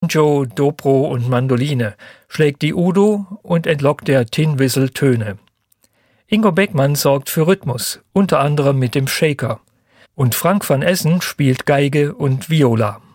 Banjo, Dobro und Mandoline schlägt die Udo und entlockt der Tin Whistle Töne. Ingo Beckmann sorgt für Rhythmus, unter anderem mit dem Shaker. Und Frank van Essen spielt Geige und Viola.